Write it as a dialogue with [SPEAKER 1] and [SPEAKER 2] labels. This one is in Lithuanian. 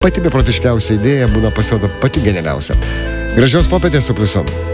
[SPEAKER 1] pati beprotiškiausia idėja būna pasirodo pati genialiausia. Gražios popietės su Pliusu.